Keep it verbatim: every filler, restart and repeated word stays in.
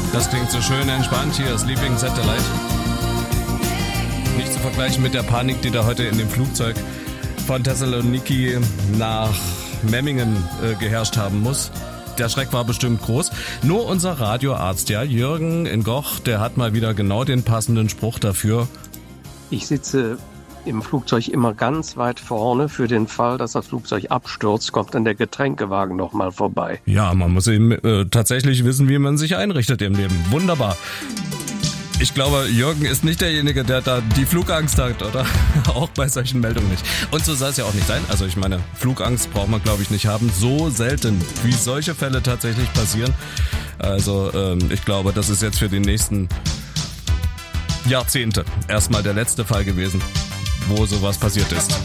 Das klingt so schön entspannt hier, Sleeping Satellite. Nicht zu vergleichen mit der Panik, die da heute in dem Flugzeug von Thessaloniki nach Memmingen äh, geherrscht haben muss. Der Schreck war bestimmt groß. Nur unser Radioarzt, ja, Jürgen in Goch, der hat mal wieder genau den passenden Spruch dafür. Ich sitze im Flugzeug immer ganz weit vorne. Für den Fall, dass das Flugzeug abstürzt, kommt dann der Getränkewagen nochmal vorbei. Ja, man muss eben äh, tatsächlich wissen, wie man sich einrichtet im Leben. Wunderbar. Ich glaube, Jürgen ist nicht derjenige, der da die Flugangst hat, oder? Auch bei solchen Meldungen nicht. Und so soll es ja auch nicht sein. Also ich meine, Flugangst braucht man, glaube ich, nicht haben. So selten, wie solche Fälle tatsächlich passieren. Also ähm, ich glaube, das ist jetzt für die nächsten Jahrzehnte erstmal der letzte Fall gewesen, wo sowas passiert ist.